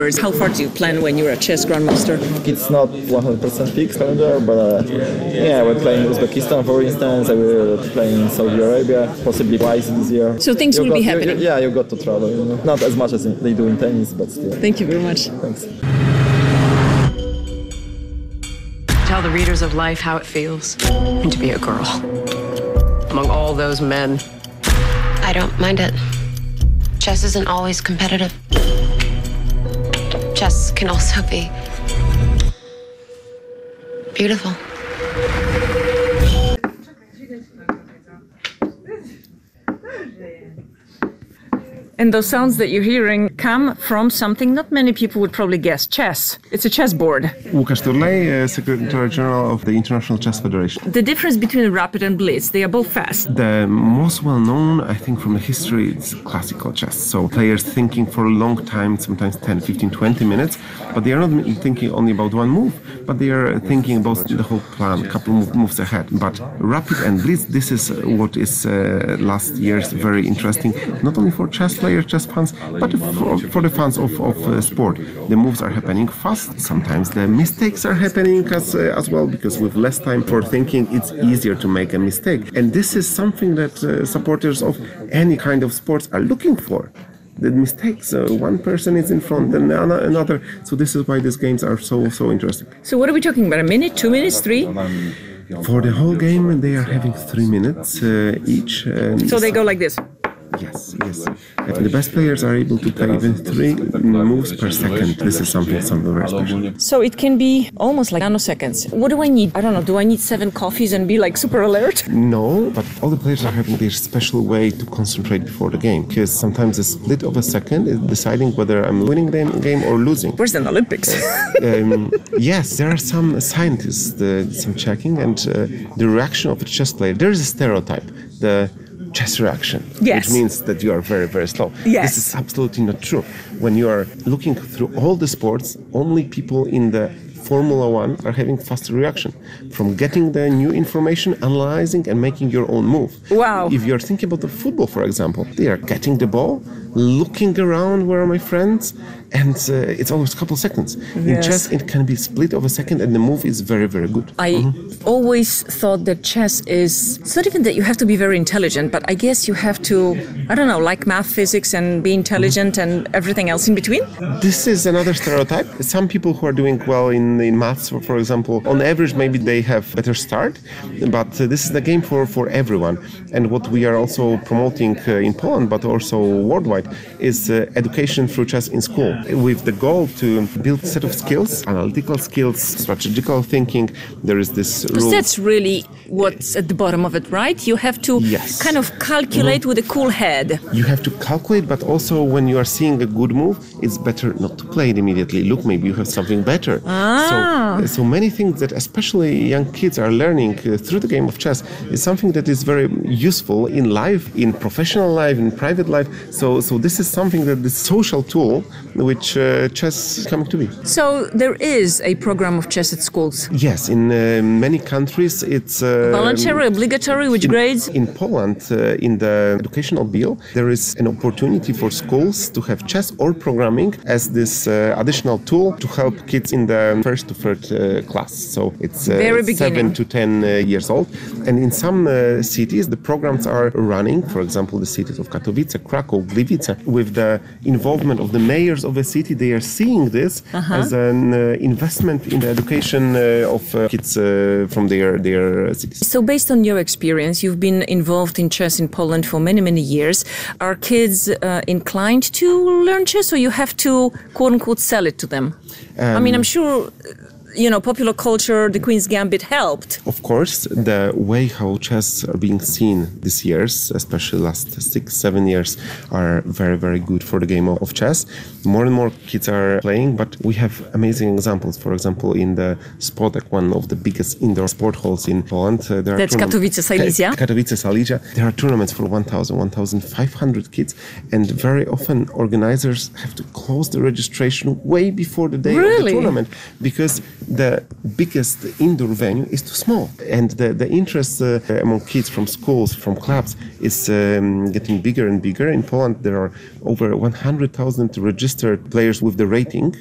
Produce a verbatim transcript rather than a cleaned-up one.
How far do you plan when you're a chess grandmaster? It's not one hundred percent fixed calendar, but uh, yeah, we're playing Uzbekistan, for instance. I will play in Saudi Arabia, possibly twice this year. So things you will got, be happening. You, yeah, you got to travel. You know? Not as much as they do in tennis, but still. Thank you very much. Thanks. Tell the readers of life how it feels to be a girl among all those men. I don't mind it. Chess isn't always competitive. Chess can also be beautiful. And those sounds that you're hearing come from something not many people would probably guess. Chess. It's a chessboard. Łukasz Turlej, uh, Secretary General of the International Chess Federation. The difference between rapid and blitz, they are both fast. The most well-known, I think, from the history, is classical chess. So players thinking for a long time, sometimes ten, fifteen, twenty minutes, but they are not thinking only about one move, but they are thinking about the whole plan, a couple of moves ahead. But rapid and blitz, this is what is uh, last year's very interesting, not only for chess players, chess fans, but for, for the fans of, of uh, sport. The moves are happening fast. Sometimes the mistakes are happening as, uh, as well, because with less time for thinking, it's easier to make a mistake. And this is something that uh, supporters of any kind of sports are looking for. The mistakes, uh, one person is in front and another. So this is why these games are so, so interesting. So what are we talking about? A minute, two minutes, three? For the whole game, they are having three minutes uh, each. Um, so they go like this? Yes, yes. Uh, the best players are able to play even three moves per second. This is something, something very special. So it can be almost like nanoseconds. What do I need? I don't know. Do I need seven coffees and be like super alert? No, but all the players are having their special way to concentrate before the game. Because sometimes a split of a second is deciding whether I'm winning the game or losing. Where's the Olympics? um, yes, there are some scientists, uh, some checking, and uh, the reaction of a chess player. There is a stereotype. The chess reaction, yes. Which means that you are very, very slow. Yes. This is absolutely not true. When you are looking through all the sports, only people in the Formula One are having faster reaction from getting the new information, analyzing and making your own move. Wow. If you're thinking about the football, for example, they are getting the ball, looking around, where are my friends, and uh, it's almost a couple seconds. Yes. In chess, it can be split of a second and the move is very, very good. I mm-hmm. always thought that chess is, it's not even that you have to be very intelligent, but I guess you have to, I don't know, like math, physics, and be intelligent mm-hmm. and everything else in between? This is another stereotype. Some people who are doing well in, in maths, for, for example, on average, maybe they have better start, but uh, this is the game for, for everyone. And what we are also promoting uh, in Poland, but also worldwide, is uh, education through chess in school, with the goal to build a set of skills, analytical skills, strategical thinking. There is this rule. Because that's really what's at the bottom of it, right? You have to yes. kind of calculate mm-hmm. with a cool head. You have to calculate, but also when you are seeing a good move, it's better not to play it immediately. Look, maybe you have something better. Ah. So, so many things that especially young kids are learning uh, through the game of chess is something that is very useful in life, in professional life, in private life. So, so this is something that the social tool which uh, chess is coming to be. So there is a program of chess at schools? Yes, in uh, many countries it's... Uh, voluntary, obligatory, which in, grades? In Poland, uh, in the educational bill, there is an opportunity for schools to have chess or programming as this uh, additional tool to help kids in the first to third uh, class. So it's uh, seven to ten uh, years old. And in some uh, cities, the programs are running, for example, the cities of Katowice, Krakow, Gliwice, with the involvement of the mayors of the city. They are seeing this uh-huh. as an uh, investment in the education uh, of uh, kids uh, from their, their cities. So based on your experience, you've been involved in chess in Poland for many, many years. Are kids uh, inclined to learn chess, or you have to, quote-unquote, sell it to them? Um, I mean, I'm sure... you know, popular culture, the Queen's Gambit helped. Of course, the way how chess are being seen these years, especially last six, seven years, are very, very good for the game of chess. More and more kids are playing, but we have amazing examples. For example, in the Spodek, one of the biggest indoor sport halls in Poland. Uh, there That's Katowice, Silesia? Katowice, Silesia. There are tournaments for one thousand, one thousand five hundred kids, and very often organizers have to close the registration way before the day really? of the tournament, because the biggest indoor venue is too small. And the, the interest uh, among kids from schools, from clubs, is um, getting bigger and bigger. In Poland, there are over one hundred thousand registered players with the rating.